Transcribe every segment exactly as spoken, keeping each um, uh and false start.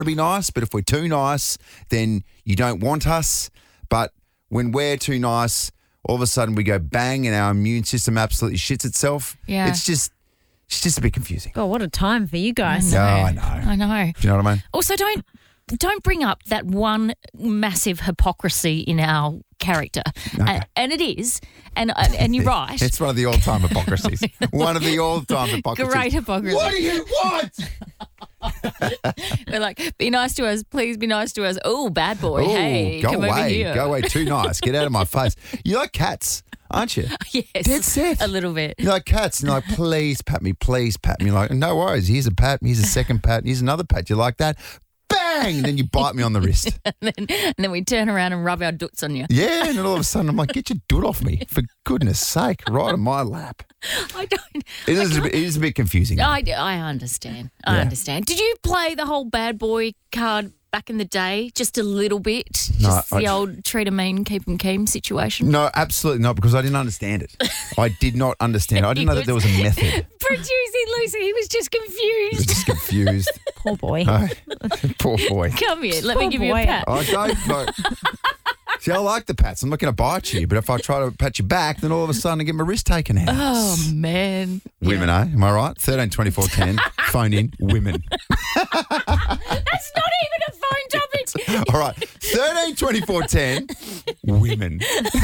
to be nice, but if we're too nice, then you don't want us. But when we're too nice, all of a sudden we go bang and our immune system absolutely shits itself. Yeah. It's just it's just a bit confusing. God, what a time for you guys. Oh, I know. I know. Do you know what I mean? Also, don't don't bring up that one massive hypocrisy in our character, Okay. and, and it is, and uh, and you're right. It's one of the all-time hypocrisies. One of the all-time hypocrisies. Great hypocrisy. What do you want? We're like, be nice to us, please be nice to us. Oh, bad boy, Ooh, hey, go come over away. here. Go away. Too nice. Get out of my face. You like cats, aren't you? Yes, Dead set. a little bit. You're like cats, and you're like, please pat me, please pat me. You're like, no worries. Here's a pat. Here's a second pat. Here's another pat. You like that? Bang! And then you bite me on the wrist. and, then, and then we turn around and rub our doots on you. Yeah, and then all of a sudden I'm like, get your doot off me, for goodness sake, right on my lap. I don't. It is, a bit, it is a bit confusing. I, I understand. I Yeah. understand. Did you play the whole bad boy card back in the day? Just a little bit? No, Just the I- old treat 'em mean, keep 'em keen situation? No, absolutely not, because I didn't understand it. I did not understand. I didn't know that there was a method. Producing Lucy, he was just I was confused. just confused. Poor boy. Oh, poor boy. Come here, let Poor me give you a boy. pat. I don't know. See, I like the pats. I'm not going to bite you, but if I try to pat you back, then all of a sudden I get my wrist taken out. Oh, man. Women, eh? Am I right? thirteen twenty-four ten. Phone in. Women. That's not even a phone topic. All right. thirteen twenty-four ten. Women.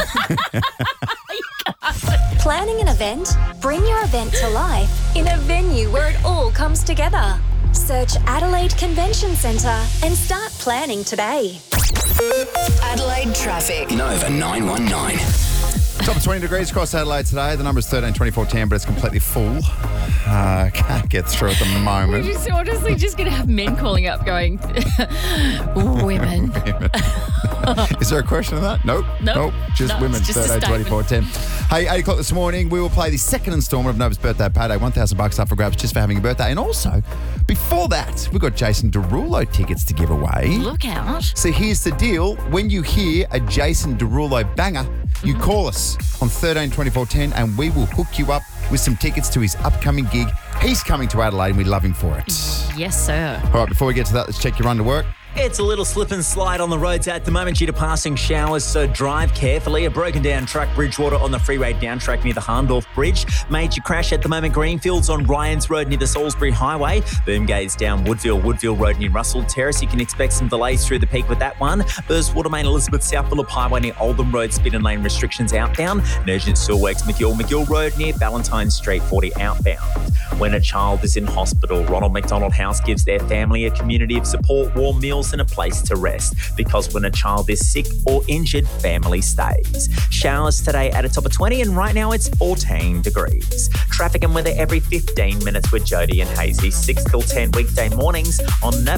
Planning an event? Bring your event to life in a venue where it all comes together. Search Adelaide Convention Centre and start planning today. Adelaide traffic. Nova nine one nine. Top of twenty degrees across Adelaide today. The number is thirteen twenty-four ten, but it's completely full. Uh, can't get through at the We're moment. just honestly just going to have men calling up going, women. Is there a question of that? Nope. Nope. Just No, women. it's just a thirteen twenty-four ten. Hey, eight o'clock this morning, we will play the second instalment of Nova's birthday payday. one thousand bucks up for grabs just for having a birthday. And also, before that, we've got Jason Derulo tickets to give away. Look out. So here's the deal. When you hear a Jason Derulo banger, you call us on thirteen twenty-four ten and we will hook you up with some tickets to his upcoming gig. He's coming to Adelaide and we love him for it. Yes, sir. All right, before we get to that, let's check your run to work. It's a little slip and slide on the roads at the moment due to passing showers, so drive carefully. A broken down truck, Bridgewater on the freeway down track near the Harndorf Bridge. Major crash at the moment, Greenfields on Ryans Road near the Salisbury Highway. Boomgate's down Woodville, Woodville Road near Russell Terrace. You can expect some delays through the peak with that one. Burst Watermain Elizabeth South Phillip Highway near Oldham Road, speed and lane restrictions outbound. Nugent Sewer Works McGill, McGill Road near Valentine Street forty outbound. When a child is in hospital, Ronald McDonald House gives their family a community of support, warm meals and a place to rest. Because when a child is sick or injured, family stays. Showers today at a top of twenty and right now it's fourteen degrees. Traffic and weather every fifteen minutes with Jody and Hazy, six till ten weekday mornings on Nova.